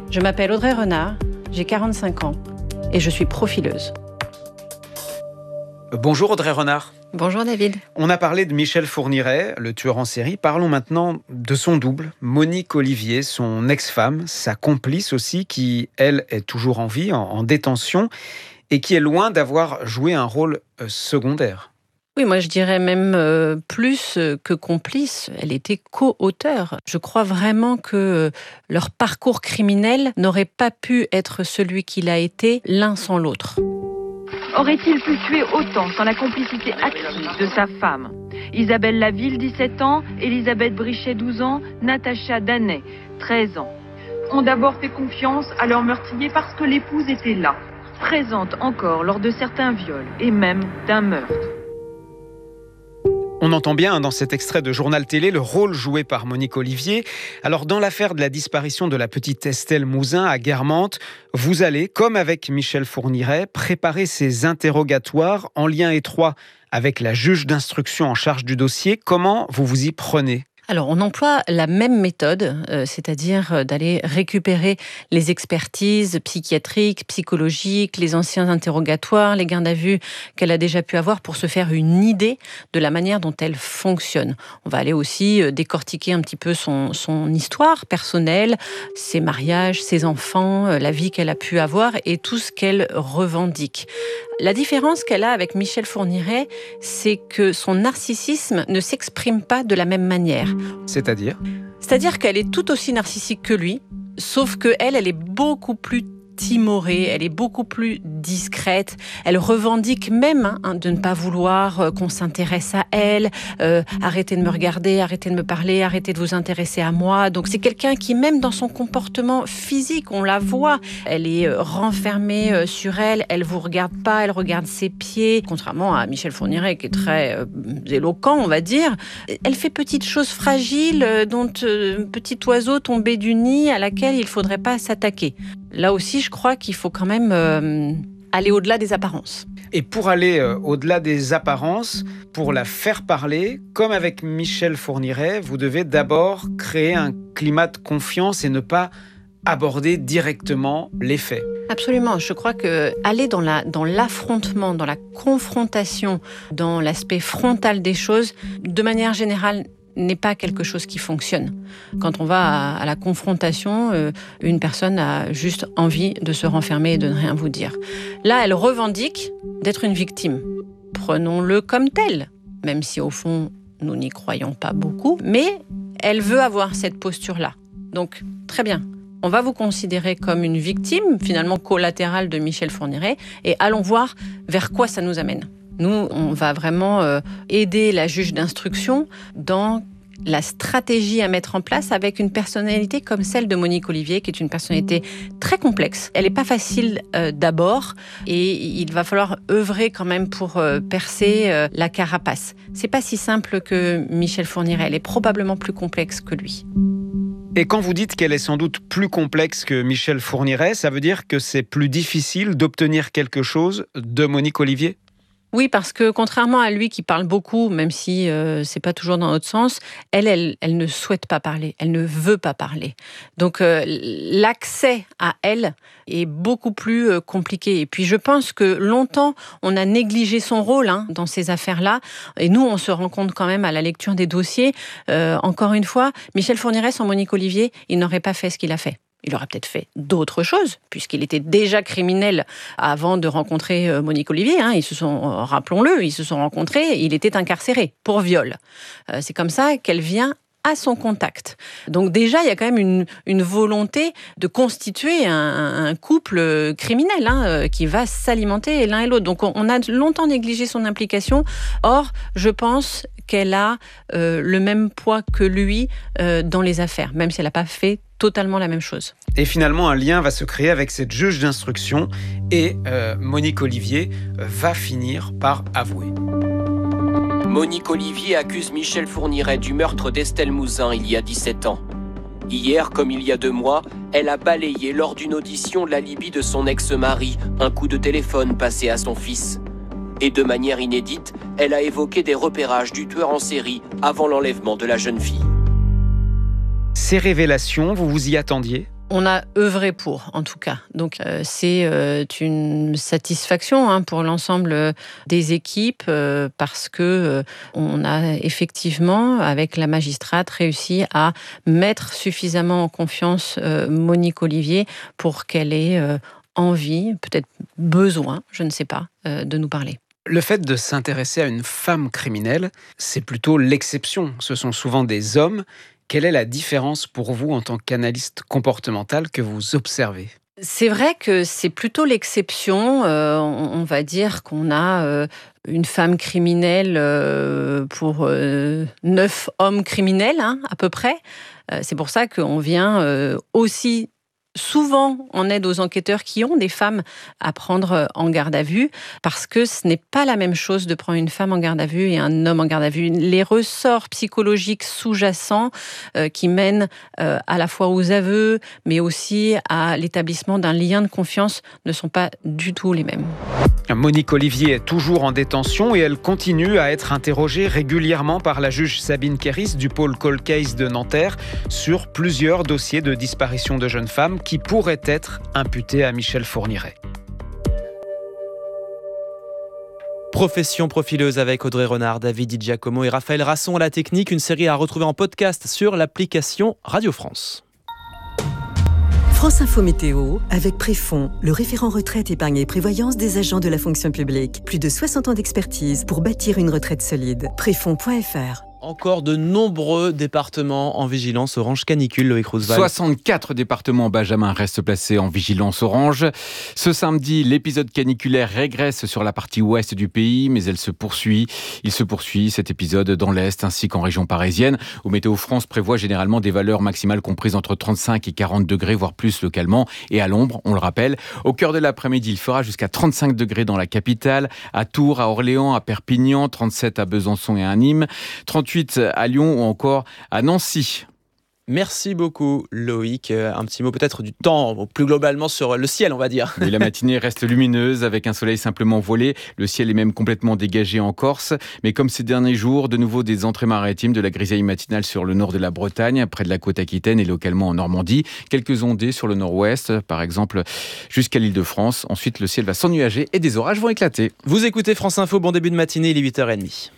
Je m'appelle Audrey Renard, j'ai 45 ans et je suis profileuse. Bonjour Audrey Renard. Bonjour David. On a parlé de Michel Fourniret, le tueur en série. Parlons maintenant de son double, Monique Olivier, son ex-femme, sa complice aussi, qui, elle, est toujours en vie, en détention, et qui est loin d'avoir joué un rôle secondaire. Oui, moi je dirais même plus que complice, elle était co-auteure. Je crois vraiment que leur parcours criminel n'aurait pas pu être celui qu'il a été l'un sans l'autre. Aurait-il pu tuer autant sans la complicité active de sa femme ? Isabelle Laville, 17 ans, Elisabeth Brichet, 12 ans, Natacha Danet, 13 ans. Ont d'abord fait confiance à leur meurtrier parce que l'épouse était là, présente encore lors de certains viols et même d'un meurtre. On entend bien dans cet extrait de journal télé le rôle joué par Monique Olivier. Alors dans l'affaire de la disparition de la petite Estelle Mouzin à Guermantes, vous allez, comme avec Michel Fourniret, préparer ces interrogatoires en lien étroit avec la juge d'instruction en charge du dossier. Comment vous vous y prenez ? Alors, on emploie la même méthode, c'est-à-dire d'aller récupérer les expertises psychiatriques, psychologiques, les anciens interrogatoires, les gardes à vue qu'elle a déjà pu avoir pour se faire une idée de la manière dont elle fonctionne. On va aller aussi décortiquer un petit peu son histoire personnelle, ses mariages, ses enfants, la vie qu'elle a pu avoir et tout ce qu'elle revendique. La différence qu'elle a avec Michel Fourniret, c'est que son narcissisme ne s'exprime pas de la même manière. C'est-à-dire ? C'est-à-dire qu'elle est tout aussi narcissique que lui, sauf qu'elle est beaucoup plus timorée, elle est beaucoup plus discrète. Elle revendique même de ne pas vouloir qu'on s'intéresse à elle. Arrêtez de me regarder, arrêtez de me parler, arrêtez de vous intéresser à moi. Donc c'est quelqu'un qui, même dans son comportement physique, on la voit, elle est renfermée sur elle, elle vous regarde pas, elle regarde ses pieds. Contrairement à Michel Fourniret, qui est très éloquent, on va dire. Elle fait petites choses fragiles, dont un petit oiseau tombé du nid à laquelle il faudrait pas s'attaquer. Là aussi, je crois qu'il faut quand même aller au-delà des apparences. Et pour aller au-delà des apparences, pour la faire parler, comme avec Michel Fourniret, vous devez d'abord créer un climat de confiance et ne pas aborder directement les faits. Absolument. Je crois que aller dans l'affrontement, dans la confrontation, dans l'aspect frontal des choses, de manière générale, n'est pas quelque chose qui fonctionne. Quand on va à la confrontation, une personne a juste envie de se renfermer et de ne rien vous dire. Là, elle revendique d'être une victime. Prenons-le comme tel, même si au fond, nous n'y croyons pas beaucoup, mais elle veut avoir cette posture-là. Donc, très bien. On va vous considérer comme une victime, finalement collatérale de Michel Fourniret, et allons voir vers quoi ça nous amène. Nous, on va vraiment aider la juge d'instruction dans la stratégie à mettre en place avec une personnalité comme celle de Monique Olivier, qui est une personnalité très complexe. Elle n'est pas facile d'abord et il va falloir œuvrer quand même pour percer la carapace. C'est pas si simple que Michel Fourniret, elle est probablement plus complexe que lui. Et quand vous dites qu'elle est sans doute plus complexe que Michel Fourniret, ça veut dire que c'est plus difficile d'obtenir quelque chose de Monique Olivier ? Oui, parce que contrairement à lui qui parle beaucoup, même si c'est pas toujours dans notre sens, elle ne souhaite pas parler, elle ne veut pas parler. Donc l'accès à elle est beaucoup plus compliqué. Et puis je pense que longtemps on a négligé son rôle dans ces affaires-là. Et nous, on se rend compte quand même à la lecture des dossiers. Encore une fois, Michel Fourniret sans Monique Olivier, il n'aurait pas fait ce qu'il a fait. Il aurait peut-être fait d'autres choses, puisqu'il était déjà criminel avant de rencontrer Monique Olivier. Rappelons-le, ils se sont rencontrés, il était incarcéré pour viol. C'est comme ça qu'elle vient à son contact. Donc déjà, il y a quand même une volonté de constituer un couple criminel qui va s'alimenter l'un et l'autre. Donc on a longtemps négligé son implication. Or, je pense qu'elle a le même poids que lui dans les affaires, même si elle n'a pas fait totalement la même chose. Et finalement, un lien va se créer avec cette juge d'instruction et Monique Olivier va finir par avouer. Monique Olivier accuse Michel Fourniret du meurtre d'Estelle Mouzin il y a 17 ans. Hier, comme il y a 2 mois, elle a balayé lors d'une audition l'alibi de son ex-mari, un coup de téléphone passé à son fils. Et de manière inédite, elle a évoqué des repérages du tueur en série avant l'enlèvement de la jeune fille. Ces révélations, vous vous y attendiez ? On a œuvré pour, en tout cas. Donc, c'est une satisfaction pour l'ensemble des équipes parce que on a effectivement, avec la magistrate, réussi à mettre suffisamment en confiance Monique Olivier pour qu'elle ait envie, peut-être besoin, je ne sais pas, de nous parler. Le fait de s'intéresser à une femme criminelle, c'est plutôt l'exception. Ce sont souvent des hommes. Quelle est la différence pour vous en tant qu'analyste comportemental que vous observez ? C'est vrai que c'est plutôt l'exception. On va dire qu'on a une femme criminelle pour 9 hommes criminels, à peu près. C'est pour ça qu'on vient aussi souvent en aide aux enquêteurs qui ont des femmes à prendre en garde à vue, parce que ce n'est pas la même chose de prendre une femme en garde à vue et un homme en garde à vue. Les ressorts psychologiques sous-jacents qui mènent à la fois aux aveux, mais aussi à l'établissement d'un lien de confiance ne sont pas du tout les mêmes. Monique Olivier est toujours en détention et elle continue à être interrogée régulièrement par la juge Sabine Kéris du pôle Cold Case de Nanterre sur plusieurs dossiers de disparition de jeunes femmes qui pourraient être imputées à Michel Fourniret. Profession profileuse avec Audrey Renard, David Di Giacomo et Raphaël Rasson à la technique. Une série à retrouver en podcast sur l'application Radio France. France Info Météo, avec Préfond, le référent retraite, épargne et prévoyance des agents de la fonction publique. Plus de 60 ans d'expertise pour bâtir une retraite solide. Préfond.fr. Encore de nombreux départements en vigilance orange canicule, Loïc Roosevelt. 64 départements, Benjamin, restent placés en vigilance orange. Ce samedi, l'épisode caniculaire régresse sur la partie ouest du pays, mais il se poursuit cet épisode dans l'est ainsi qu'en région parisienne, où Météo France prévoit généralement des valeurs maximales comprises entre 35 et 40 degrés, voire plus localement. Et à l'ombre, on le rappelle, au cœur de l'après-midi, il fera jusqu'à 35 degrés dans la capitale, à Tours, à Orléans, à Perpignan, 37 à Besançon et à Nîmes, 38 à Lyon ou encore à Nancy. Merci beaucoup Loïc. Un petit mot peut-être du temps, plus globalement sur le ciel, on va dire. Et la matinée reste lumineuse avec un soleil simplement voilé. Le ciel est même complètement dégagé en Corse. Mais comme ces derniers jours, de nouveau des entrées maritimes, de la grisaille matinale sur le nord de la Bretagne, près de la côte aquitaine et localement en Normandie. Quelques ondées sur le nord-ouest, par exemple jusqu'à l'Île-de-France. Ensuite, le ciel va s'ennuager et des orages vont éclater. Vous écoutez France Info, bon début de matinée, il est 8h30.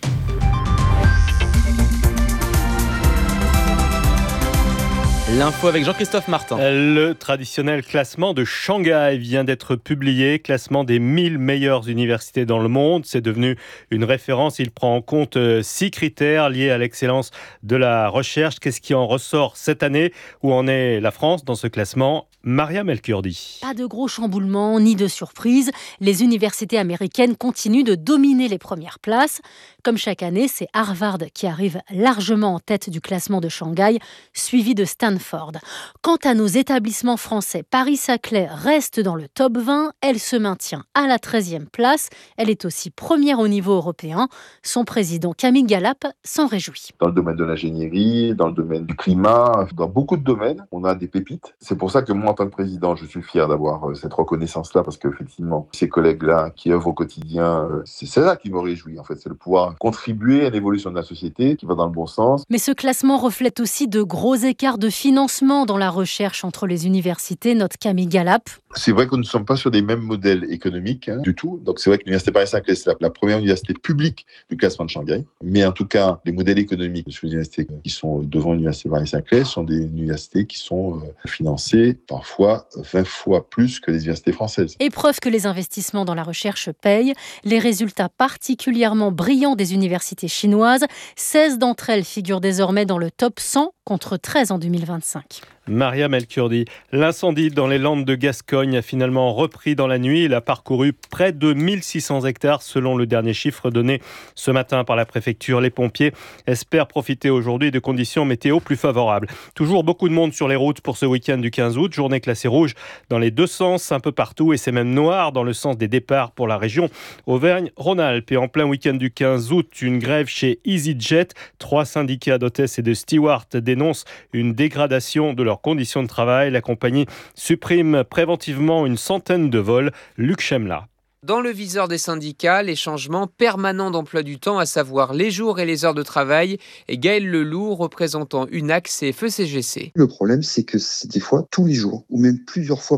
L'info avec Jean-Christophe Martin. Le traditionnel classement de Shanghai vient d'être publié, classement des 1000 meilleures universités dans le monde. C'est devenu une référence. Il prend en compte 6 critères liés à l'excellence de la recherche. Qu'est-ce qui en ressort cette année? Où en est la France dans ce classement? Mariam El-Kurdi. Pas de gros chamboulements ni de surprises. Les universités américaines continuent de dominer les premières places. Comme chaque année, c'est Harvard qui arrive largement en tête du classement de Shanghai, suivi de Stanford. Quant à nos établissements français, Paris-Saclay reste dans le top 20. Elle se maintient à la 13e place. Elle est aussi première au niveau européen. Son président Camille Galap s'en réjouit. Dans le domaine de l'ingénierie, dans le domaine du climat, dans beaucoup de domaines, on a des pépites. C'est pour ça que moi, en tant que président, je suis fier d'avoir cette reconnaissance-là parce qu'effectivement, ces collègues-là qui œuvrent au quotidien, c'est ça qui me réjouit en fait, c'est le pouvoir contribuer à l'évolution de la société qui va dans le bon sens. Mais ce classement reflète aussi de gros écarts de financement dans la recherche entre les universités, note Camille Galap. C'est vrai que nous ne sommes pas sur des mêmes modèles économiques du tout. Donc c'est vrai que l'université Paris-Saclay, c'est la première université publique du classement de Shanghai. Mais en tout cas, les modèles économiques sur les universités qui sont devant l'université Paris-Saclay sont des universités qui sont financées parfois 20 fois plus que les universités françaises. Et preuve que les investissements dans la recherche payent, les résultats particulièrement brillants des universités chinoises, 16 d'entre elles figurent désormais dans le top 100 contre 13 en 2025. Mariam El-Kurdi. L'incendie dans les Landes de Gascogne a finalement repris dans la nuit. Il a parcouru près de 1600 hectares selon le dernier chiffre donné ce matin par la préfecture. Les pompiers espèrent profiter aujourd'hui de conditions météo plus favorables. Toujours beaucoup de monde sur les routes pour ce week-end du 15 août. Journée classée rouge dans les deux sens, un peu partout. Et c'est même noir dans le sens des départs pour la région Auvergne-Rhône-Alpes. Et en plein week-end du 15 août, une grève chez EasyJet. 3 syndicats d'hôtesses et de stewards dénoncent une dégradation de leurs conditions de travail. La compagnie supprime préventivement une centaine de vols. Luc Chemla. Dans le viseur des syndicats, les changements permanents d'emploi du temps, à savoir les jours et les heures de travail. Et Gaël Leloup, représentant UNACS et FECGC. Le problème, c'est que c'est des fois tous les jours, ou même plusieurs fois